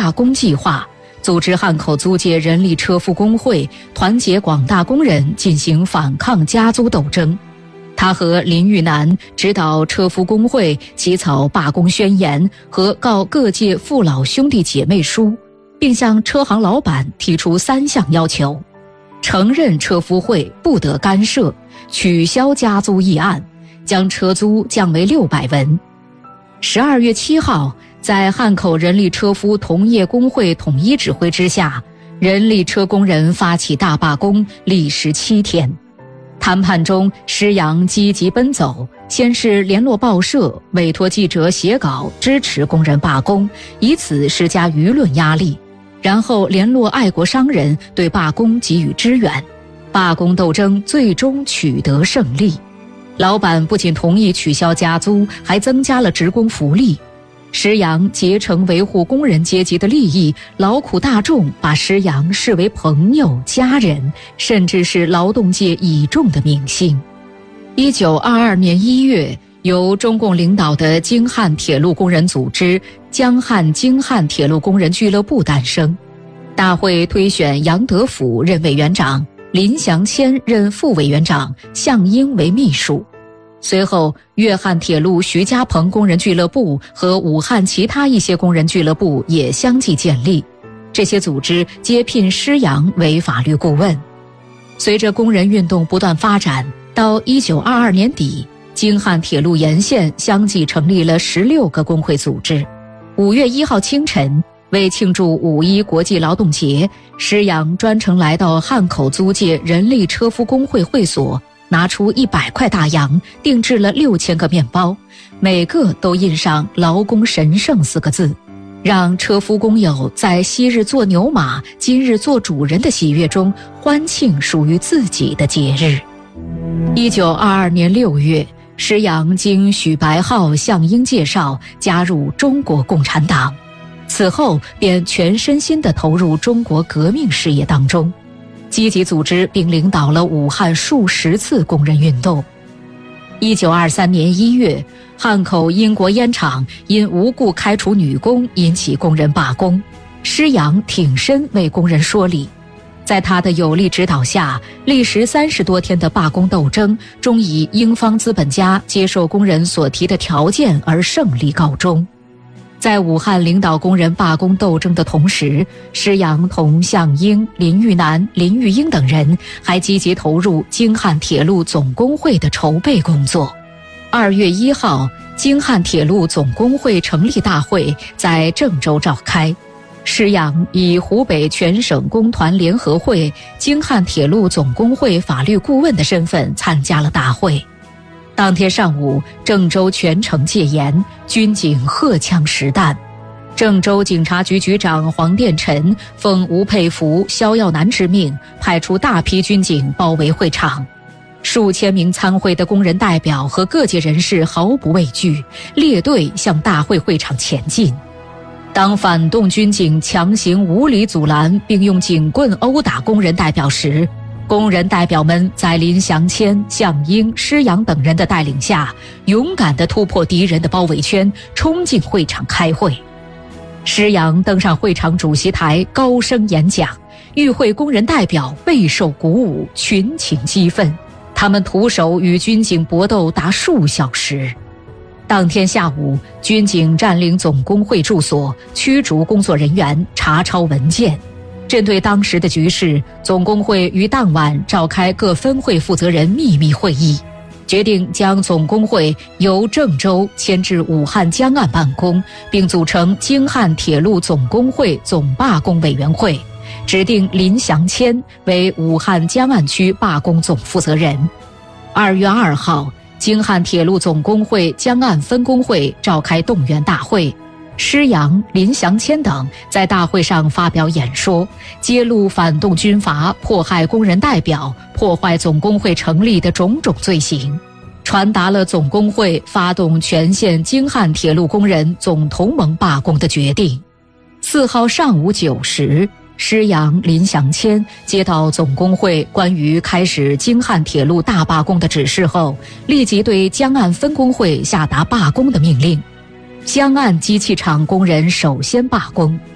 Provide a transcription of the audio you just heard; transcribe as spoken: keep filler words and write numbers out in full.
罢工计划，组织汉口租界人力车夫工会，团结广大工人进行反抗加租斗争。他和林玉南指导车夫工会起草罢工宣言和告各界父老兄弟姐妹书，并向车行老板提出三项要求：承认车夫会不得干涉，取消加租议案，将车租降为六百文。十二月七号，在汉口人力车夫同业工会统一指挥之下，人力车工人发起大罢工，历时七天。谈判中，施洋积极奔走，先是联络报社，委托记者写稿支持工人罢工，以此施加舆论压力，然后联络爱国商人对罢工给予支援。罢工斗争最终取得胜利。老板不仅同意取消加租，还增加了职工福利。施洋竭诚维护工人阶级的利益，劳苦大众把施洋视为朋友、家人，甚至是劳动界倚重的明星。一九二二年一月，由中共领导的京汉铁路工人组织江汉京汉铁路工人俱乐部诞生。大会推选杨德甫任委员长，林祥谦任副委员长，项英为秘书。随后，粤汉铁路徐家棚工人俱乐部和武汉其他一些工人俱乐部也相继建立，这些组织皆聘施洋为法律顾问。随着工人运动不断发展，到一九二二年底，京汉铁路沿线相继成立了十六个工会组织。五月一号清晨，为庆祝五一国际劳动节，施洋专程来到汉口租界人力车夫工会会所，拿出一百块大洋，定制了六千个面包，每个都印上“劳工神圣”四个字，让车夫工友在昔日做牛马，今日做主人的喜悦中欢庆属于自己的节日。一九二二年六月，施洋经许白浩、项英介绍，加入中国共产党，此后便全身心地投入中国革命事业当中，积极组织并领导了武汉数十次工人运动。一九二三年一月，汉口英国烟厂因无故开除女工，引起工人罢工，施洋挺身为工人说理。在他的有力指导下，历时三十多天的罢工斗争，终以英方资本家接受工人所提的条件而胜利告终。在武汉领导工人罢工斗争的同时，施洋同项英、林玉南、林玉英等人还积极投入京汉铁路总工会的筹备工作。二月一号，京汉铁路总工会成立大会在郑州召开，施洋以湖北全省工团联合会京汉铁路总工会法律顾问的身份参加了大会。当天上午，郑州全城戒严，军警荷枪实弹。郑州警察局局长黄殿臣奉吴佩孚、萧耀南之命，派出大批军警包围会场。数千名参会的工人代表和各界人士毫不畏惧，列队向大会会场前进。当反动军警强行无理阻拦并用警棍殴打工人代表时，工人代表们在林祥谦、项英、施洋等人的带领下，勇敢地突破敌人的包围圈，冲进会场开会。施洋登上会场主席台，高声演讲，与会工人代表备受鼓舞，群情激愤，他们徒手与军警搏斗达数小时。当天下午，军警占领总工会住所，驱逐工作人员，查抄文件。针对当时的局势，总工会于当晚召开各分会负责人秘密会议，决定将总工会由郑州迁至武汉江岸办公，并组成京汉铁路总工会总罢工委员会，指定林祥谦为武汉江岸区罢工总负责人。二月二号，京汉铁路总工会江岸分工会召开动员大会，施洋、林祥谦等在大会上发表演说，揭露反动军阀迫害工人代表、破坏总工会成立的种种罪行，传达了总工会发动全县京汉铁路工人总同盟罢工的决定。四号上午九时，施洋、林祥谦接到总工会关于开始京汉铁路大罢工的指示后，立即对江岸分工会下达罢工的命令。江岸机器厂工人首先罢工，